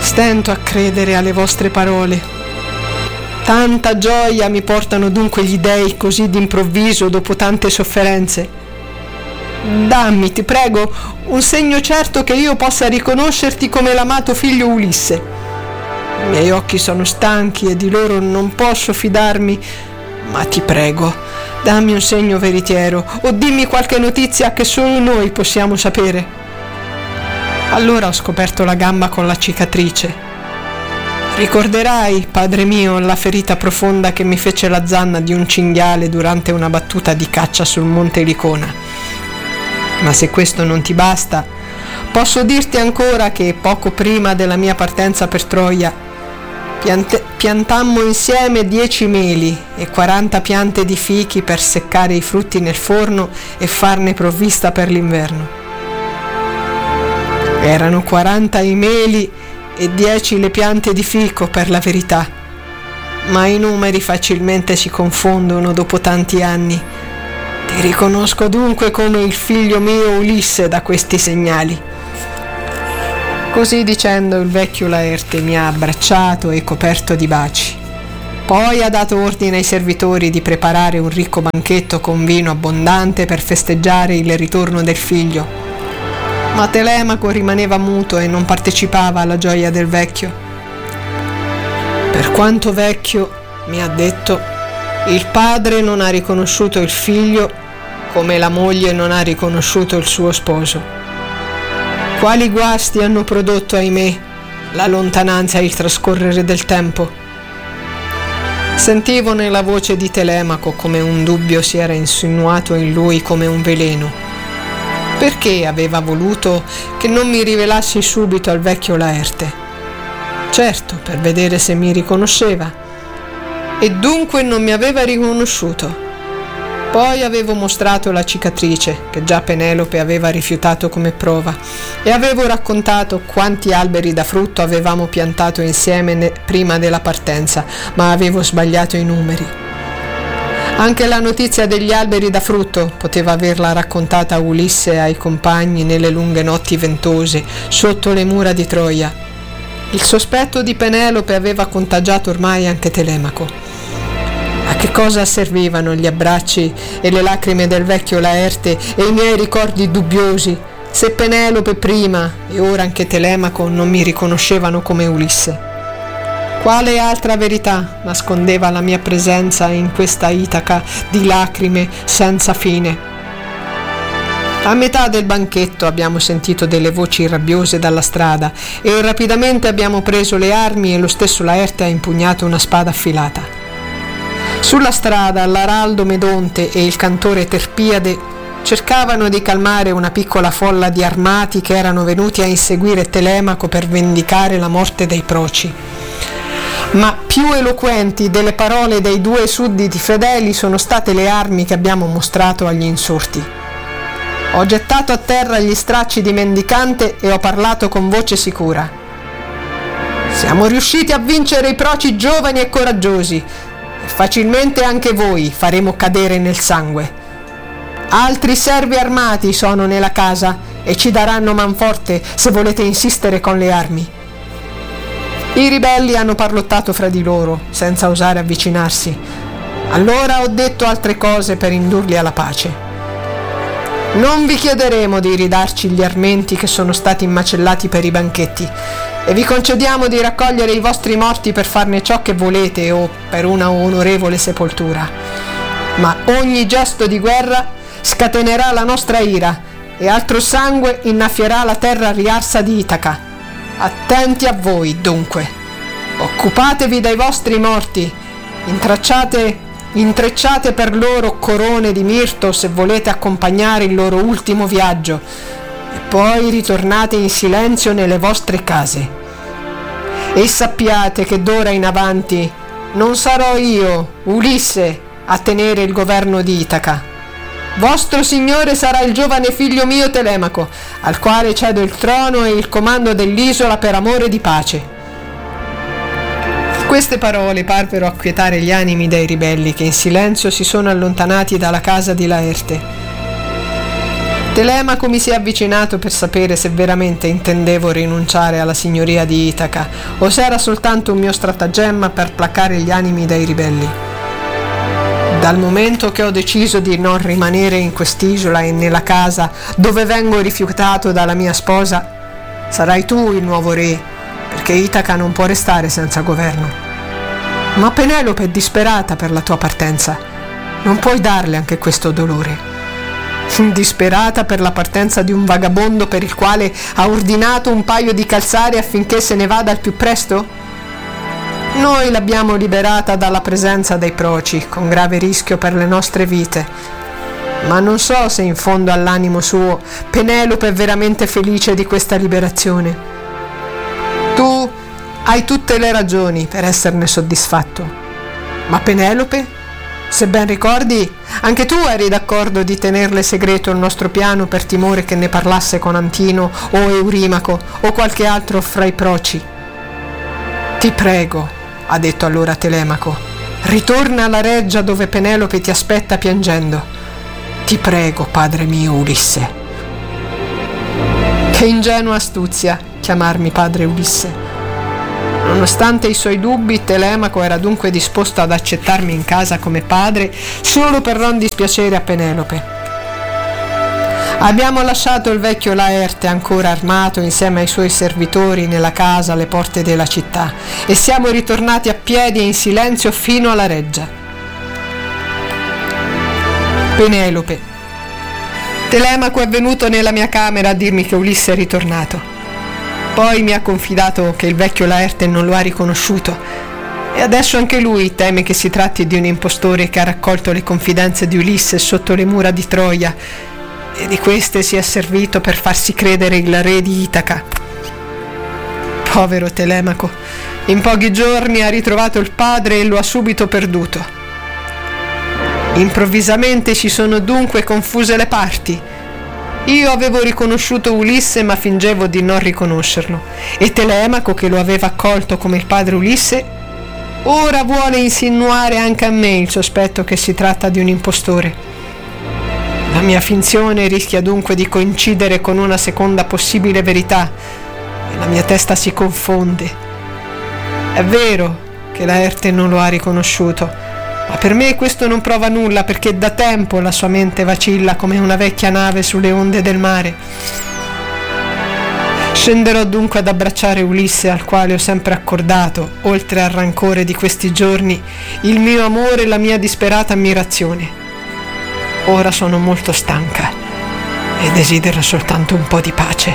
Stento a credere alle vostre parole. Tanta gioia mi portano dunque gli dèi così d'improvviso dopo tante sofferenze. Dammi, ti prego, un segno certo che io possa riconoscerti come l'amato figlio Ulisse. I miei occhi sono stanchi e di loro non posso fidarmi, ma ti prego, dammi un segno veritiero o dimmi qualche notizia che solo noi possiamo sapere. Allora ho scoperto la gamba con la cicatrice. Ricorderai, padre mio, la ferita profonda che mi fece la zanna di un cinghiale durante una battuta di caccia sul monte Licona. Ma se questo non ti basta, posso dirti ancora che poco prima della mia partenza per Troia piantammo insieme 10 meli e 40 piante di fichi per seccare i frutti nel forno e farne provvista per l'inverno. Erano 40 i meli e 10 le piante di fico, per la verità, ma i numeri facilmente si confondono dopo tanti anni. Ti riconosco dunque come il figlio mio Ulisse da questi segnali. Così dicendo il vecchio Laerte mi ha abbracciato e coperto di baci. Poi ha dato ordine ai servitori di preparare un ricco banchetto con vino abbondante per festeggiare il ritorno del figlio. Ma Telemaco rimaneva muto e non partecipava alla gioia del vecchio. Per quanto vecchio, mi ha detto, il padre non ha riconosciuto il figlio come la moglie non ha riconosciuto il suo sposo. Quali guasti hanno prodotto, ahimè, la lontananza e il trascorrere del tempo? Sentivo nella voce di Telemaco come un dubbio si era insinuato in lui come un veleno. Perché aveva voluto che non mi rivelassi subito al vecchio Laerte? Certo, per vedere se mi riconosceva. E dunque non mi aveva riconosciuto. Poi avevo mostrato la cicatrice, che già Penelope aveva rifiutato come prova, e avevo raccontato quanti alberi da frutto avevamo piantato insieme prima della partenza, ma avevo sbagliato i numeri. Anche la notizia degli alberi da frutto poteva averla raccontata Ulisse ai compagni nelle lunghe notti ventose sotto le mura di Troia. Il sospetto di Penelope aveva contagiato ormai anche Telemaco. A che cosa servivano gli abbracci e le lacrime del vecchio Laerte e i miei ricordi dubbiosi se Penelope prima e ora anche Telemaco non mi riconoscevano come Ulisse? Quale altra verità nascondeva la mia presenza in questa Itaca di lacrime senza fine? A metà del banchetto abbiamo sentito delle voci rabbiose dalla strada e rapidamente abbiamo preso le armi e lo stesso Laerte ha impugnato una spada affilata. Sulla strada l'araldo Medonte e il cantore Terpiade cercavano di calmare una piccola folla di armati che erano venuti a inseguire Telemaco per vendicare la morte dei proci. Ma più eloquenti delle parole dei 2 sudditi fedeli sono state le armi che abbiamo mostrato agli insorti. Ho gettato a terra gli stracci di mendicante e ho parlato con voce sicura. Siamo riusciti a vincere i proci giovani e coraggiosi e facilmente anche voi faremo cadere nel sangue. Altri servi armati sono nella casa e ci daranno manforte se volete insistere con le armi. I ribelli hanno parlottato fra di loro, senza osare avvicinarsi. Allora ho detto altre cose per indurli alla pace. Non vi chiederemo di ridarci gli armenti che sono stati macellati per i banchetti e vi concediamo di raccogliere i vostri morti per farne ciò che volete o per una onorevole sepoltura. Ma ogni gesto di guerra scatenerà la nostra ira e altro sangue innaffierà la terra riarsa di Itaca. Attenti a voi, dunque. Occupatevi dei vostri morti, intrecciate per loro corone di mirto se volete accompagnare il loro ultimo viaggio e poi ritornate in silenzio nelle vostre case. E sappiate che d'ora in avanti non sarò io, Ulisse, a tenere il governo di Itaca. Vostro signore sarà il giovane figlio mio Telemaco, al quale cedo il trono e il comando dell'isola per amore di pace. Queste parole parvero acquietare gli animi dei ribelli che in silenzio si sono allontanati dalla casa di Laerte. Telemaco mi si è avvicinato per sapere se veramente intendevo rinunciare alla signoria di Itaca o se era soltanto un mio stratagemma per placare gli animi dei ribelli. Dal momento che ho deciso di non rimanere in quest'isola e nella casa dove vengo rifiutato dalla mia sposa, sarai tu il nuovo re, perché Itaca non può restare senza governo. Ma Penelope è disperata per la tua partenza. Non puoi darle anche questo dolore. Disperata per la partenza di un vagabondo per il quale ha ordinato un paio di calzari affinché se ne vada al più presto? Noi l'abbiamo liberata dalla presenza dei proci, con grave rischio per le nostre vite. Ma non so se in fondo all'animo suo Penelope è veramente felice di questa liberazione. Tu hai tutte le ragioni per esserne soddisfatto. Ma Penelope? Se ben ricordi, anche tu eri d'accordo di tenerle segreto il nostro piano per timore che ne parlasse con Antino o Eurimaco o qualche altro fra i proci. Ti prego, ha detto allora Telemaco, ritorna alla reggia dove Penelope ti aspetta piangendo. Ti prego, padre mio Ulisse. Che ingenua astuzia chiamarmi padre Ulisse. Nonostante i suoi dubbi, Telemaco era dunque disposto ad accettarmi in casa come padre solo per non dispiacere a Penelope. Abbiamo lasciato il vecchio Laerte ancora armato insieme ai suoi servitori nella casa alle porte della città e siamo ritornati a piedi e in silenzio fino alla reggia. Penelope. Telemaco è venuto nella mia camera a dirmi che Ulisse è ritornato. Poi mi ha confidato che il vecchio Laerte non lo ha riconosciuto e adesso anche lui teme che si tratti di un impostore che ha raccolto le confidenze di Ulisse sotto le mura di Troia e di queste si è servito per farsi credere il re di Itaca. Povero Telemaco, in pochi giorni ha ritrovato il padre e lo ha subito perduto. Improvvisamente si sono dunque confuse le parti. Io avevo riconosciuto Ulisse ma fingevo di non riconoscerlo e Telemaco, che lo aveva accolto come il padre Ulisse, ora vuole insinuare anche a me il sospetto che si tratta di un impostore. La mia finzione rischia dunque di coincidere con una seconda possibile verità e la mia testa si confonde. È vero che Laerte non lo ha riconosciuto, ma per me questo non prova nulla perché da tempo la sua mente vacilla come una vecchia nave sulle onde del mare. Scenderò dunque ad abbracciare Ulisse, al quale ho sempre accordato, oltre al rancore di questi giorni, il mio amore e la mia disperata ammirazione. Ora sono molto stanca e desidero soltanto un po' di pace.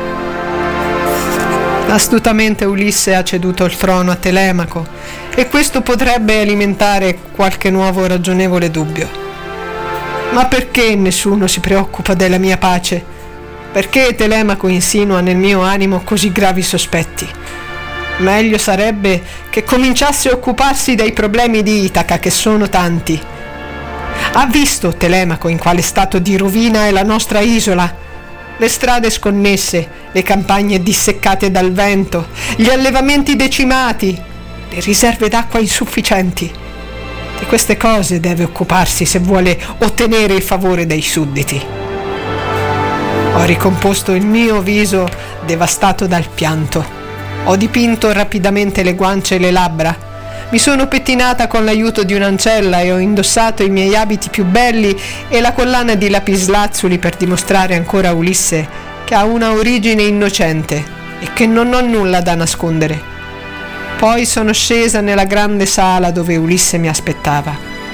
Astutamente Ulisse ha ceduto il trono a Telemaco e questo potrebbe alimentare qualche nuovo ragionevole dubbio. Ma perché nessuno si preoccupa della mia pace? Perché Telemaco insinua nel mio animo così gravi sospetti? Meglio sarebbe che cominciasse a occuparsi dei problemi di Itaca, che sono tanti. Ha visto Telemaco in quale stato di rovina è la nostra isola? Le strade sconnesse, le campagne disseccate dal vento, gli allevamenti decimati, le riserve d'acqua insufficienti. Di queste cose deve occuparsi se vuole ottenere il favore dei sudditi. Ho ricomposto il mio viso devastato dal pianto. Ho dipinto rapidamente le guance e le labbra. Mi sono pettinata con l'aiuto di un'ancella e ho indossato i miei abiti più belli e la collana di lapislazzuli per dimostrare ancora a Ulisse che ha una origine innocente e che non ho nulla da nascondere. Poi sono scesa nella grande sala dove Ulisse mi aspettava.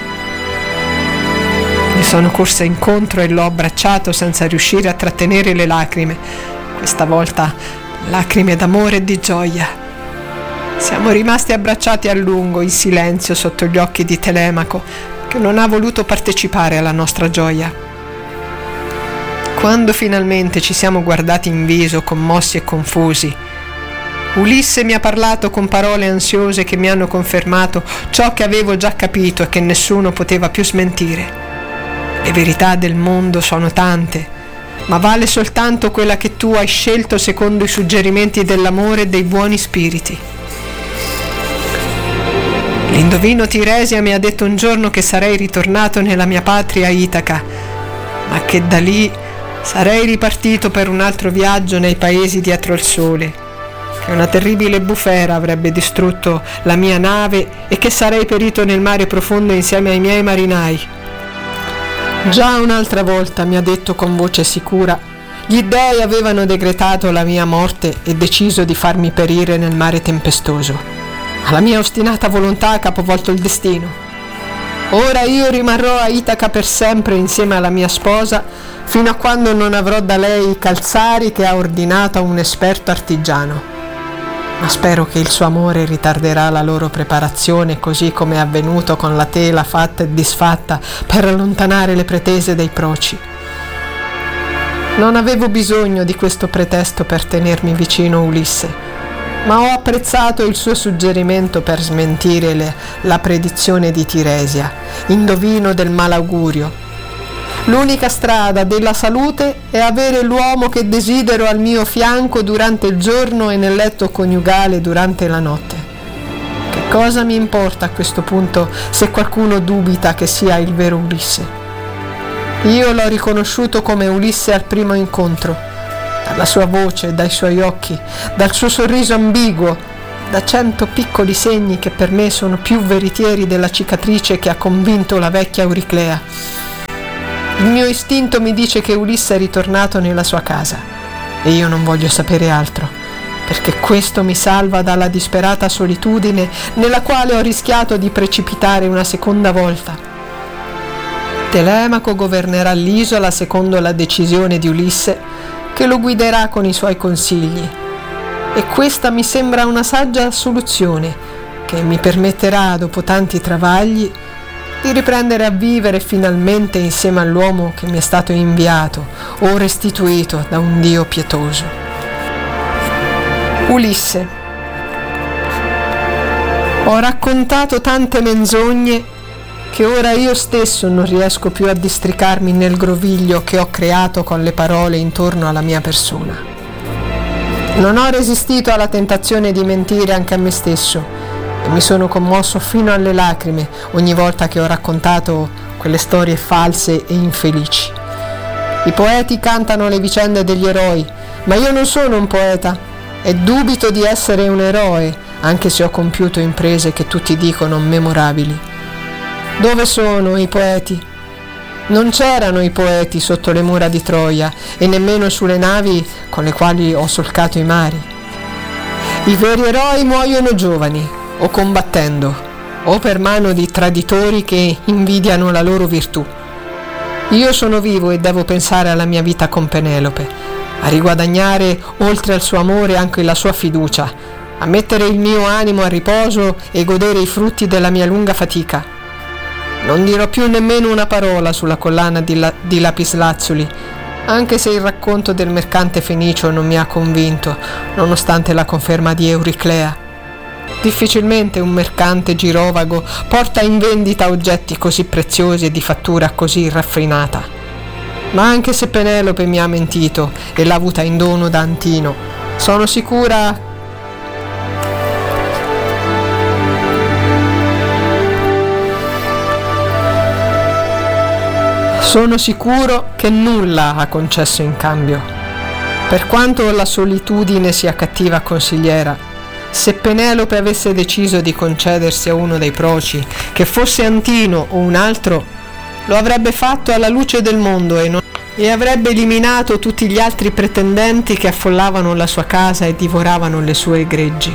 Mi sono corsa incontro e l'ho abbracciato senza riuscire a trattenere le lacrime, questa volta lacrime d'amore e di gioia. Siamo rimasti abbracciati a lungo, in silenzio, sotto gli occhi di Telemaco, che non ha voluto partecipare alla nostra gioia. Quando finalmente ci siamo guardati in viso, commossi e confusi, Ulisse mi ha parlato con parole ansiose che mi hanno confermato ciò che avevo già capito e che nessuno poteva più smentire. Le verità del mondo sono tante, ma vale soltanto quella che tu hai scelto secondo i suggerimenti dell'amore e dei buoni spiriti. L'indovino Tiresia mi ha detto un giorno che sarei ritornato nella mia patria Itaca, ma che da lì Sarei ripartito per un altro viaggio nei paesi dietro il sole, che una terribile bufera avrebbe distrutto la mia nave e che sarei perito nel mare profondo insieme ai miei marinai. Già un'altra volta mi ha detto con voce sicura: gli dèi avevano decretato la mia morte e deciso di farmi perire nel mare tempestoso. Alla mia ostinata volontà ha capovolto il destino. Ora io rimarrò a Itaca per sempre insieme alla mia sposa, fino a quando non avrò da lei i calzari che ha ordinato a un esperto artigiano. Ma spero che il suo amore ritarderà la loro preparazione, così come è avvenuto con la tela fatta e disfatta per allontanare le pretese dei proci. Non avevo bisogno di questo pretesto per tenermi vicino Ulisse, ma ho apprezzato il suo suggerimento per smentire la predizione di Tiresia, indovino del malaugurio. L'unica strada della salute è avere l'uomo che desidero al mio fianco durante il giorno e nel letto coniugale durante la notte. Che cosa mi importa a questo punto se qualcuno dubita che sia il vero Ulisse? Io l'ho riconosciuto come Ulisse al primo incontro, dalla sua voce, dai suoi occhi, dal suo sorriso ambiguo, da 100 piccoli segni che per me sono più veritieri della cicatrice che ha convinto la vecchia Euriclea. Il mio istinto mi dice che Ulisse è ritornato nella sua casa e io non voglio sapere altro, perché questo mi salva dalla disperata solitudine nella quale ho rischiato di precipitare una seconda volta. Telemaco governerà l'isola secondo la decisione di Ulisse, che lo guiderà con i suoi consigli, e questa mi sembra una saggia soluzione che mi permetterà, dopo tanti travagli, di riprendere a vivere finalmente insieme all'uomo che mi è stato inviato o restituito da un Dio pietoso. Ulisse. Ho raccontato tante menzogne che ora io stesso non riesco più a districarmi nel groviglio che ho creato con le parole intorno alla mia persona. Non ho resistito alla tentazione di mentire anche a me stesso e mi sono commosso fino alle lacrime ogni volta che ho raccontato quelle storie false e infelici. I poeti cantano le vicende degli eroi, ma io non sono un poeta e dubito di essere un eroe, anche se ho compiuto imprese che tutti dicono memorabili. Dove sono i poeti? Non c'erano i poeti sotto le mura di Troia e nemmeno sulle navi con le quali ho solcato i mari. I veri eroi muoiono giovani, o combattendo, o per mano di traditori che invidiano la loro virtù. Io sono vivo e devo pensare alla mia vita con Penelope, a riguadagnare oltre al suo amore anche la sua fiducia, a mettere il mio animo a riposo e godere i frutti della mia lunga fatica. Non dirò più nemmeno una parola sulla collana di lapislazzuli, anche se il racconto del mercante fenicio non mi ha convinto, nonostante la conferma di Euriclea. Difficilmente un mercante girovago porta in vendita oggetti così preziosi e di fattura così raffinata. Ma anche se Penelope mi ha mentito e l'ha avuta in dono da Antino, sono sicura che nulla ha concesso in cambio. Per quanto la solitudine sia cattiva consigliera, se Penelope avesse deciso di concedersi a uno dei proci, che fosse Antino o un altro, lo avrebbe fatto alla luce del mondo e avrebbe eliminato tutti gli altri pretendenti che affollavano la sua casa e divoravano le sue greggi.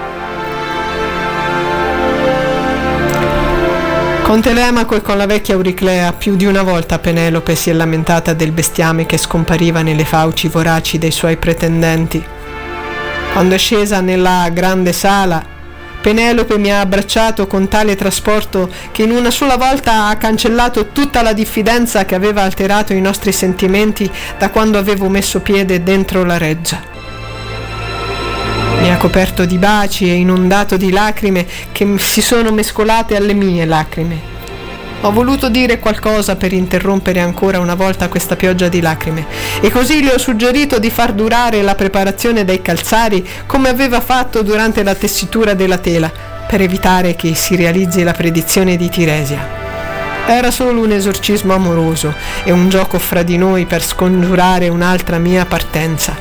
Con Telemaco e con la vecchia Euriclea più di una volta Penelope si è lamentata del bestiame che scompariva nelle fauci voraci dei suoi pretendenti. Quando è scesa nella grande sala, Penelope mi ha abbracciato con tale trasporto che in una sola volta ha cancellato tutta la diffidenza che aveva alterato i nostri sentimenti da quando avevo messo piede dentro la reggia. Mi ha coperto di baci e inondato di lacrime che si sono mescolate alle mie lacrime. Ho voluto dire qualcosa per interrompere ancora una volta questa pioggia di lacrime e così le ho suggerito di far durare la preparazione dei calzari come aveva fatto durante la tessitura della tela, per evitare che si realizzi la predizione di Tiresia. Era solo un esorcismo amoroso e un gioco fra di noi per scongiurare un'altra mia partenza.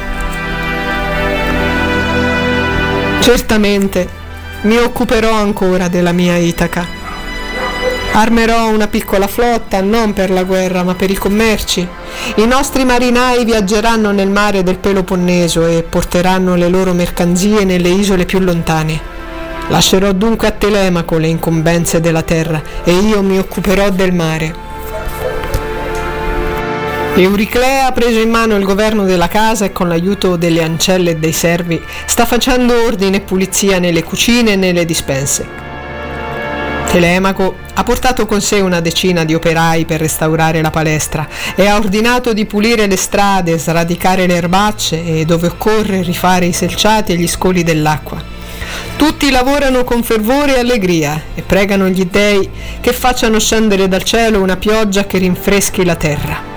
Certamente mi occuperò ancora della mia Itaca. Armerò una piccola flotta non per la guerra ma per i commerci. I nostri marinai viaggeranno nel mare del Peloponneso e porteranno le loro mercanzie nelle isole più lontane. Lascerò dunque a Telemaco le incombenze della terra e io mi occuperò del mare. Euriclea ha preso in mano il governo della casa e con l'aiuto delle ancelle e dei servi sta facendo ordine e pulizia nelle cucine e nelle dispense. Telemaco ha portato con sé una decina di operai per restaurare la palestra e ha ordinato di pulire le strade, sradicare le erbacce e, dove occorre, rifare i selciati e gli scoli dell'acqua. Tutti lavorano con fervore e allegria e pregano gli dèi che facciano scendere dal cielo una pioggia che rinfreschi la terra.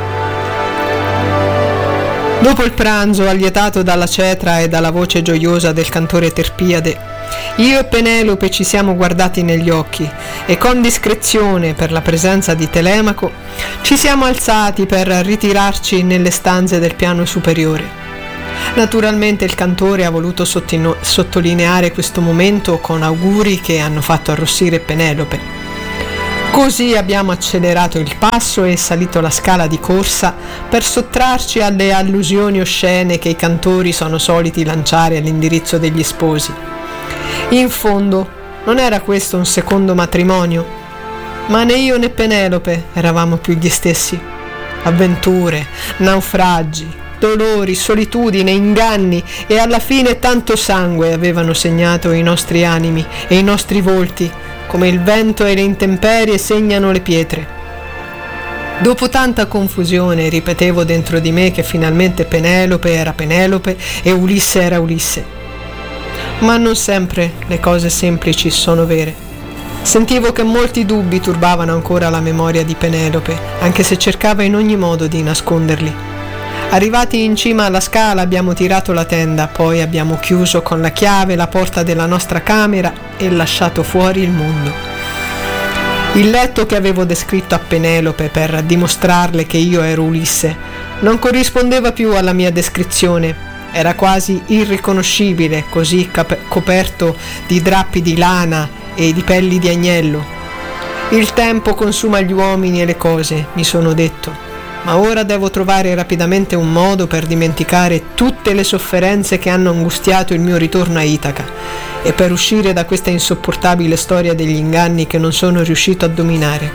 Dopo il pranzo, allietato dalla cetra e dalla voce gioiosa del cantore Terpiade, io e Penelope ci siamo guardati negli occhi e con discrezione per la presenza di Telemaco ci siamo alzati per ritirarci nelle stanze del piano superiore. Naturalmente il cantore ha voluto sottolineare questo momento con auguri che hanno fatto arrossire Penelope. Così abbiamo accelerato il passo e salito la scala di corsa per sottrarci alle allusioni oscene che i cantori sono soliti lanciare all'indirizzo degli sposi. In fondo, non era questo un secondo matrimonio, ma né io né Penelope eravamo più gli stessi. Avventure, naufragi, dolori, solitudine, inganni e alla fine tanto sangue avevano segnato i nostri animi e i nostri volti, come il vento e le intemperie segnano le pietre. Dopo tanta confusione ripetevo dentro di me che finalmente Penelope era Penelope e Ulisse era Ulisse. Ma non sempre le cose semplici sono vere. Sentivo che molti dubbi turbavano ancora la memoria di Penelope, anche se cercava in ogni modo di nasconderli. Arrivati in cima alla scala abbiamo tirato la tenda, poi abbiamo chiuso con la chiave la porta della nostra camera e lasciato fuori il mondo. Il letto che avevo descritto a Penelope per dimostrarle che io ero Ulisse non corrispondeva più alla mia descrizione. Era quasi irriconoscibile, così coperto di drappi di lana e di pelli di agnello. Il tempo consuma gli uomini e le cose, mi sono detto, ma ora devo trovare rapidamente un modo per dimenticare tutte le sofferenze che hanno angustiato il mio ritorno a Itaca e per uscire da questa insopportabile storia degli inganni che non sono riuscito a dominare.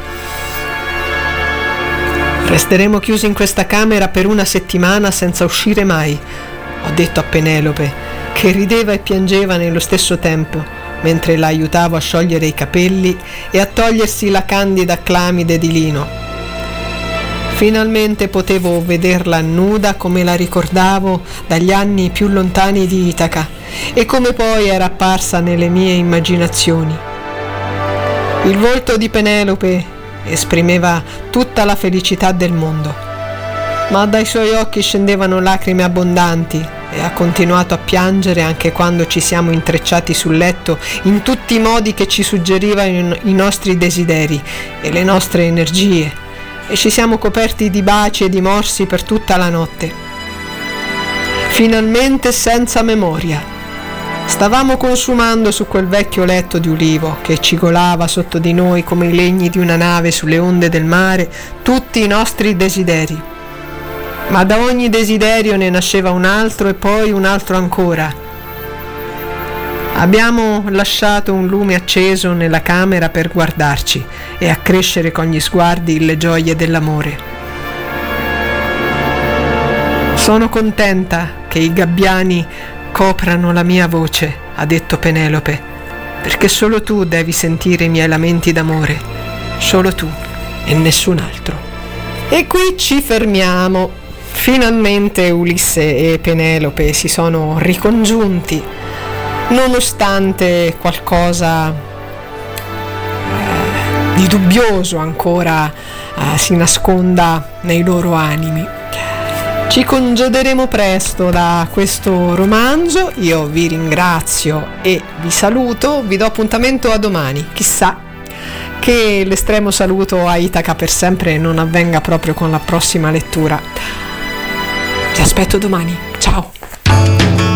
Resteremo chiusi in questa camera per 1 settimana senza uscire mai, ho detto a Penelope, che rideva e piangeva nello stesso tempo, mentre la aiutavo a sciogliere i capelli e a togliersi la candida clamide di lino. Finalmente potevo vederla nuda come la ricordavo dagli anni più lontani di Itaca e come poi era apparsa nelle mie immaginazioni. Il volto di Penelope esprimeva tutta la felicità del mondo, ma dai suoi occhi scendevano lacrime abbondanti e ha continuato a piangere anche quando ci siamo intrecciati sul letto in tutti i modi che ci suggerivano i nostri desideri e le nostre energie, e ci siamo coperti di baci e di morsi per tutta la notte. Finalmente senza memoria. Stavamo consumando su quel vecchio letto di ulivo che cigolava sotto di noi come i legni di una nave sulle onde del mare tutti i nostri desideri. Ma da ogni desiderio ne nasceva un altro e poi un altro ancora. Abbiamo lasciato un lume acceso nella camera per guardarci e accrescere con gli sguardi le gioie dell'amore. Sono contenta che i gabbiani coprano la mia voce, ha detto Penelope, perché solo tu devi sentire i miei lamenti d'amore, solo tu e nessun altro. E qui ci fermiamo. Finalmente Ulisse e Penelope si sono ricongiunti, nonostante qualcosa di dubbioso ancora si nasconda nei loro animi. Ci congederemo presto da questo romanzo, io vi ringrazio e vi saluto, vi do appuntamento a domani, chissà che l'estremo saluto a Itaca per sempre non avvenga proprio con la prossima lettura. Ti aspetto domani, ciao!